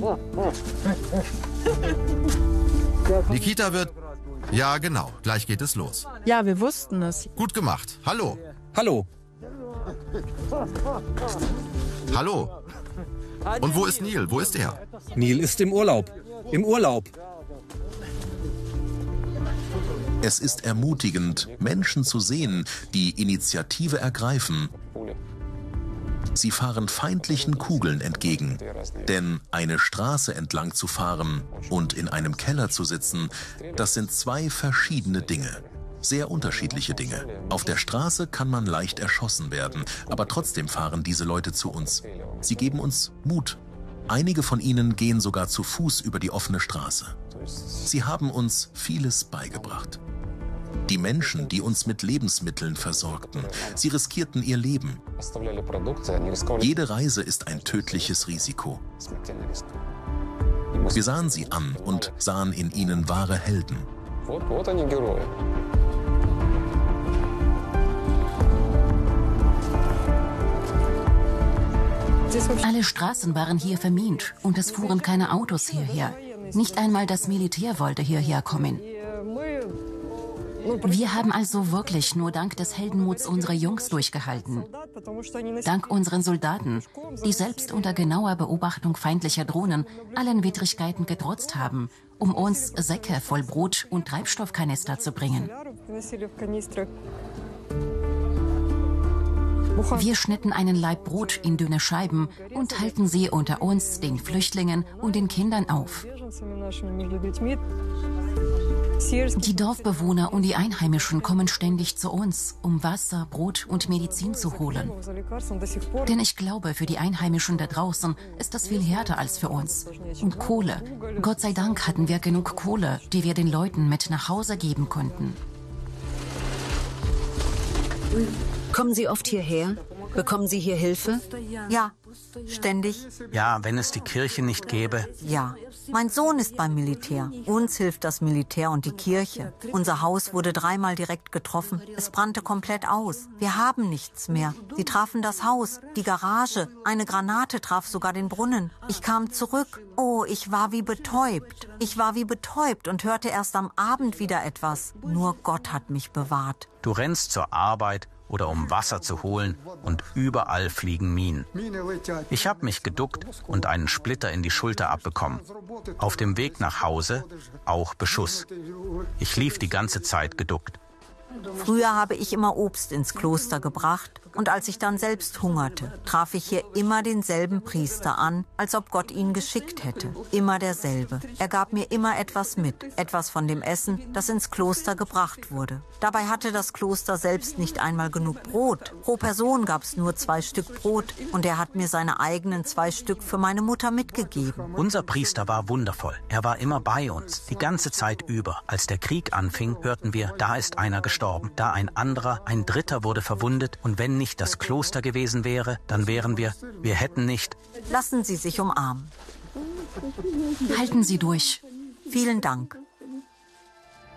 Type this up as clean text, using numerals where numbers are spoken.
Nikita wird... Ja, genau. Gleich geht es los. Ja, wir wussten es. Gut gemacht. Hallo. Hallo. Hallo. Und wo ist Neil? Wo ist er? Neil ist im Urlaub. Im Urlaub. Es ist ermutigend, Menschen zu sehen, die Initiative ergreifen. Sie fahren feindlichen Kugeln entgegen. Denn eine Straße entlang zu fahren und in einem Keller zu sitzen, das sind zwei verschiedene Dinge. Sehr unterschiedliche Dinge. Auf der Straße kann man leicht erschossen werden, aber trotzdem fahren diese Leute zu uns. Sie geben uns Mut. Einige von ihnen gehen sogar zu Fuß über die offene Straße. Sie haben uns vieles beigebracht. Die Menschen, die uns mit Lebensmitteln versorgten, sie riskierten ihr Leben. Jede Reise ist ein tödliches Risiko. Wir sahen sie an und sahen in ihnen wahre Helden. Alle Straßen waren hier vermint und es fuhren keine Autos hierher. Nicht einmal das Militär wollte hierher kommen. Wir haben also wirklich nur dank des Heldenmuts unserer Jungs durchgehalten. Dank unseren Soldaten, die selbst unter genauer Beobachtung feindlicher Drohnen allen Widrigkeiten getrotzt haben, um uns Säcke voll Brot und Treibstoffkanister zu bringen. Wir schnitten einen Laib Brot in dünne Scheiben und teilten sie unter uns, den Flüchtlingen und den Kindern auf. Die Dorfbewohner und die Einheimischen kommen ständig zu uns, um Wasser, Brot und Medizin zu holen. Denn ich glaube, für die Einheimischen da draußen ist das viel härter als für uns. Und Kohle. Gott sei Dank hatten wir genug Kohle, die wir den Leuten mit nach Hause geben konnten. Kommen Sie oft hierher? Bekommen Sie hier Hilfe? Ja, ständig. Ja, wenn es die Kirche nicht gäbe. Ja, mein Sohn ist beim Militär. Uns hilft das Militär und die Kirche. Unser Haus wurde 3-mal direkt getroffen. Es brannte komplett aus. Wir haben nichts mehr. Sie trafen das Haus, die Garage. Eine Granate traf sogar den Brunnen. Ich kam zurück. Oh, ich war wie betäubt. Ich war wie betäubt und hörte erst am Abend wieder etwas. Nur Gott hat mich bewahrt. Du rennst zur Arbeit oder um Wasser zu holen und überall fliegen Minen. Ich habe mich geduckt und einen Splitter in die Schulter abbekommen. Auf dem Weg nach Hause auch Beschuss. Ich lief die ganze Zeit geduckt. Früher habe ich immer Obst ins Kloster gebracht und als ich dann selbst hungerte, traf ich hier immer denselben Priester an, als ob Gott ihn geschickt hätte. Immer derselbe. Er gab mir immer etwas mit, etwas von dem Essen, das ins Kloster gebracht wurde. Dabei hatte das Kloster selbst nicht einmal genug Brot. Pro Person gab es nur 2 Stück Brot und er hat mir seine eigenen 2 Stück für meine Mutter mitgegeben. Unser Priester war wundervoll. Er war immer bei uns, die ganze Zeit über. Als der Krieg anfing, hörten wir, da ist einer gestorben, da ein anderer, ein dritter wurde verwundet und wenn nicht das Kloster gewesen wäre, dann wären wir hätten nicht. Lassen Sie sich umarmen. Halten Sie durch. Vielen Dank.